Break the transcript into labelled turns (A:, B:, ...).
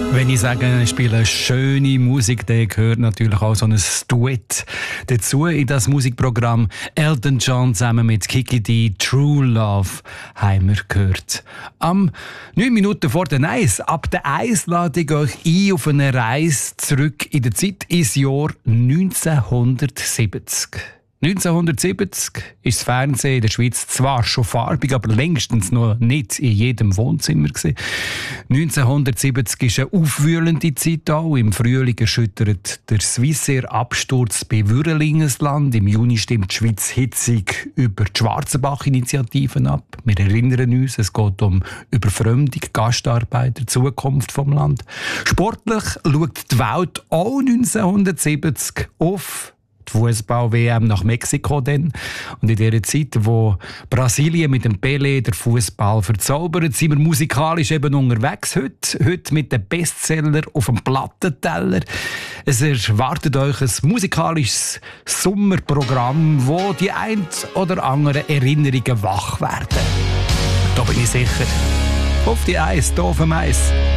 A: Wenn ich sage, ich spiele schöne Musik, dann gehört natürlich auch so ein Duett dazu in das Musikprogramm. Elton John zusammen mit Kiki D, True Love, haben wir gehört. Am 9 Minuten vor der 1, ab der 1 lade ich euch ein auf eine Reise zurück in der Zeit ins Jahr 1970. 1970 ist das Fernsehen in der Schweiz zwar schon farbig, aber längstens noch nicht in jedem Wohnzimmer gewesen. 1970 ist eine aufwühlende Zeit auch. Im Frühling erschüttert der Swissair-Absturz bei Würrelingesland. Im Juni stimmt die Schweiz hitzig über die Schwarzenbach-Initiativen ab. Wir erinnern uns, es geht um Überfremdung, Gastarbeiter, Zukunft vom Land. Sportlich schaut die Welt auch 1970 auf die Fußball-WM nach Mexiko dann. Und in dieser Zeit, wo Brasilien mit dem Pelé der Fußball verzaubert, sind wir musikalisch eben unterwegs. Heute mit den Bestseller auf dem Plattenteller. Es erwartet euch ein musikalisches Sommerprogramm, wo die ein oder anderen Erinnerungen wach werden. Da bin ich sicher. Auf die Eis, hier auf dem Eis.